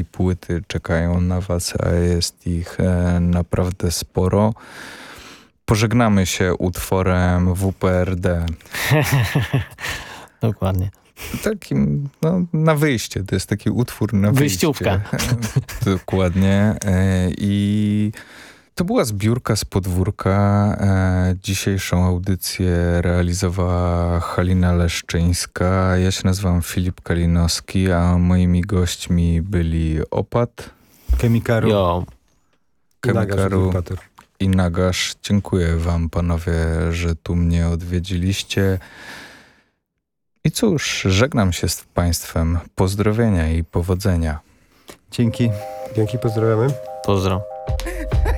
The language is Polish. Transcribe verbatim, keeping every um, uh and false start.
i płyty czekają na was, a jest ich e, naprawdę sporo. Pożegnamy się utworem W P R D. Dokładnie. Takim, no, na wyjście. To jest taki utwór na Wyjściówka. wyjście. Dokładnie. E, I to była zbiórka z podwórka. E, dzisiejszą audycję realizowała Halina Leszczyńska. Ja się nazywam Filip Kalinowski, a moimi gośćmi byli Opat, Chemikaru Jo. Chemikaru i Nagasz. Dziękuję wam, panowie, że tu mnie odwiedziliście. I cóż, żegnam się z państwem. Pozdrowienia i powodzenia. Dzięki. Dzięki, pozdrawiamy. Pozdro.